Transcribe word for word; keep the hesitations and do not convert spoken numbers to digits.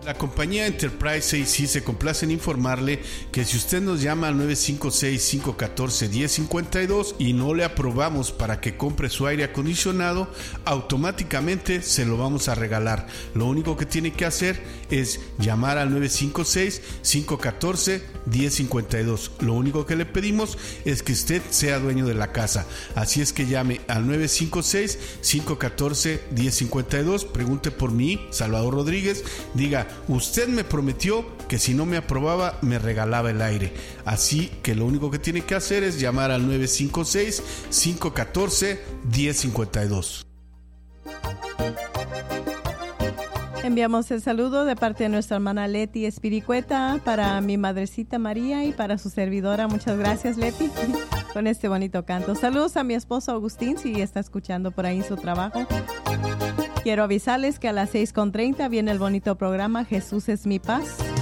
La compañía Enterprise A C se complace en informarle que si usted nos llama al nueve cinco seis, cinco uno cuatro, uno cero cinco dos y no le aprobamos para que compre su aire acondicionado, automáticamente se lo vamos a regalar. Lo único que tiene que hacer es llamar al nueve cinco seis, cinco uno cuatro, uno cero cinco dos. Lo único que le pedimos es que usted sea dueño de la casa. Así es que llame al nueve cinco seis, cinco uno cuatro, uno cero cinco dos, pregunte por mí, Salvador Rodríguez, diga: usted me prometió que si no me aprobaba me regalaba el aire. Así que lo único que tiene que hacer es llamar al nueve cinco seis, cinco uno cuatro, uno cero cinco dos. Enviamos el saludo de parte de nuestra hermana Leti Espiricueta para mi madrecita María y para su servidora. Muchas gracias, Leti, con este bonito canto. Saludos a mi esposo Agustín, si está escuchando por ahí su trabajo. Quiero avisarles que a las seis con treinta viene el bonito programa Jesús es mi paz.